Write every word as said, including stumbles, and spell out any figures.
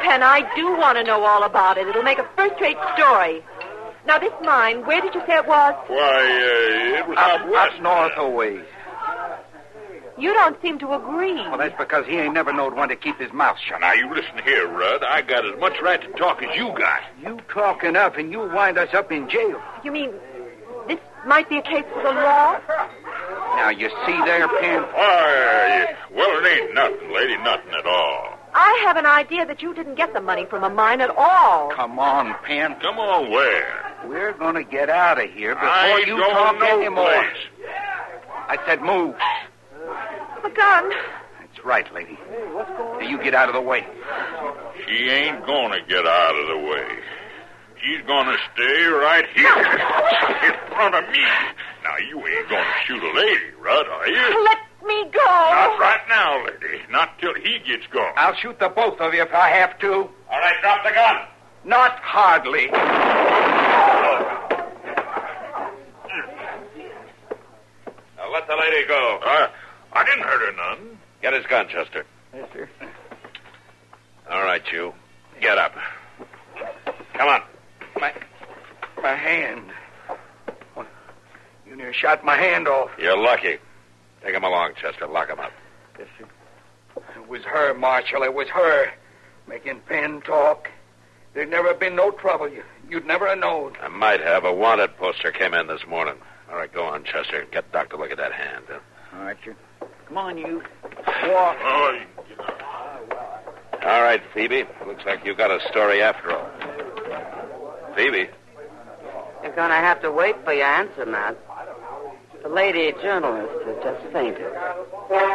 Penn. I do want to know all about it. It'll make a first-rate story. Now, this mine, where did you say it was? Why, uh, it was out west. Up north a ways. You don't seem to agree. Well, that's because he ain't never knowed when to keep his mouth shut. Now, you listen here, Rudd. I got as much right to talk as you got. You talk enough, and you'll wind us up in jail. You mean this might be a case for the law? Now, you see there, Penn? Why, well, it ain't nothing, lady, nothing at all. I have an idea that you didn't get the money from a mine at all. Come on, Penn. Come on, where? We're going to get out of here before I you don't talk know anymore. place. I said move. The gun. That's right, lady. Now, you get out of the way. She ain't gonna get out of the way. She's gonna stay right here in front of me. Now, you ain't gonna shoot a lady, Rudd, are you? Let me go. Not right now, lady. Not till he gets gone. I'll shoot the both of you if I have to. All right, drop the gun. Not hardly. Now, let the lady go. I, I didn't hurt her none. Get his gun, Chester. Yes, sir. All right, you. Get up. Come on. My, my hand. You near shot my hand off. You're lucky. Take him along, Chester. Lock him up. Yes, sir. It was her, Marshal. It was her. Making Penn talk. There'd never been no trouble. You, you'd never have known. I might have. A wanted poster came in this morning. All right, go on, Chester. Get Doc to look at that hand. Huh? All right, sir. Come on, you. Walk. Oh, you- All right, Phoebe. Looks like you got a story after all. Phoebe. You're going to have to wait for your answer, Matt. The lady journalist has just fainted.